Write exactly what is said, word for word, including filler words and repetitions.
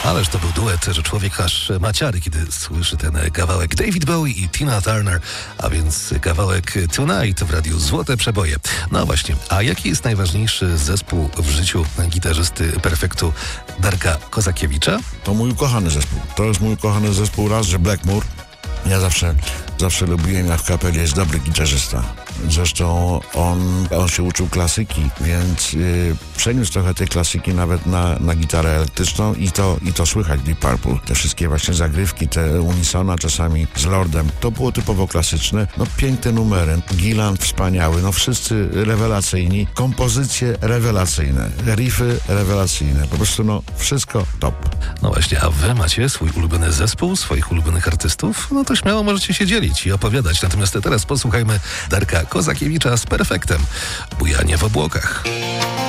Ależ to był duet, że człowiek aż maciary, kiedy słyszy ten kawałek. David Bowie i Tina Turner, a więc kawałek Tonight w radiu Złote Przeboje. No właśnie, a jaki jest najważniejszy zespół w życiu gitarzysty perfektu Darka Kozakiewicza? To mój ukochany zespół. To jest mój ukochany zespół, raz, że Blackmore. Ja zawsze, zawsze lubiłem, jak w kapeli jest dobry gitarzysta. Zresztą on, on się uczył klasyki, więc yy, przeniósł trochę tej klasyki nawet na, na gitarę elektryczną i to, i to słychać Deep Purple. Te wszystkie właśnie zagrywki, te unisona czasami z Lordem, to było typowo klasyczne. No piękne numery, Gillan wspaniały, no wszyscy rewelacyjni, kompozycje rewelacyjne, riffy rewelacyjne, po prostu no wszystko top. No właśnie, a wy macie swój ulubiony zespół, swoich ulubionych artystów? No to śmiało możecie się dzielić i opowiadać. Natomiast teraz posłuchajmy Darka Kozakiewicza z Perfektem. Bujanie w obłokach.